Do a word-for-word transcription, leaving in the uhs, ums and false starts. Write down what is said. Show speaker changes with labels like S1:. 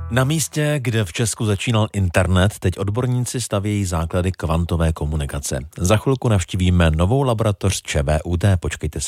S1: Na místě, kde v Česku začínal internet, teď odborníci stavějí základy kvantové komunikace. Za chvilku navštívíme novou laboratoř ČVUT, počkejte si.